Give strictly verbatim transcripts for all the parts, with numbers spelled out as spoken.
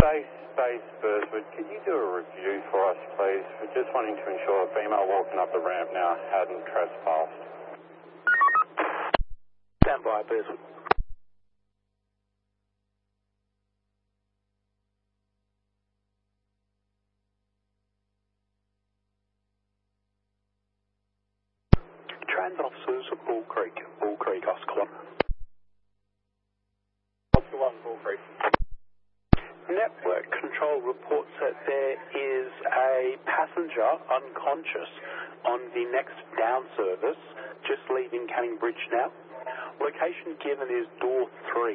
Base, base, Burswood, could you do a review for us, please? We're just wanting to ensure a female walking up the ramp now hadn't trespassed. Stand by, Burswood. Trans officers of Bull Creek, Bull Creek, Oscar one. Oscar one, Bull Creek. Network control reports that there is a passenger unconscious on the next down service, just leaving Canning Bridge now. Location given is door three.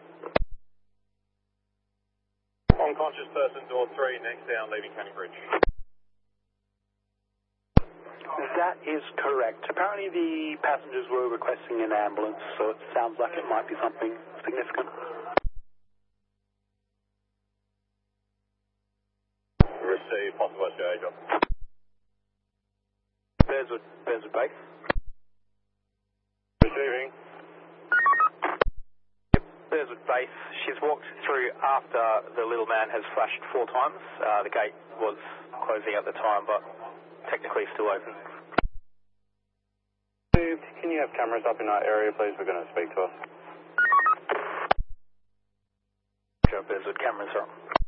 Unconscious person, door three, next down, leaving Canning Bridge. That is correct. Apparently the passengers were requesting an ambulance, so it sounds like it might be something significant. Receive, possible S J job. There's a, there's a base. Receiving. Yep, there's a base. She's walked through after the little man has flashed four times. Uh, the gate was closing at the time, but technically still open. Can you have cameras up in our area, please? We're going to speak to us. Sure, there's a cameras up.